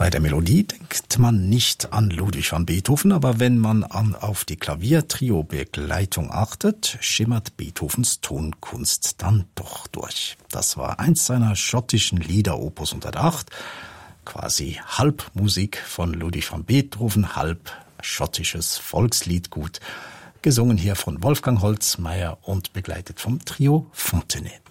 Bei der Melodie denkt man nicht an Ludwig van Beethoven, aber wenn man auf die Klaviertrio-Begleitung achtet, schimmert Beethovens Tonkunst dann doch durch. Das war eins seiner schottischen Lieder, Opus 108, quasi halb Musik von Ludwig van Beethoven, halb schottisches Volksliedgut, gesungen hier von Wolfgang Holzmeier und begleitet vom Trio Fontenay.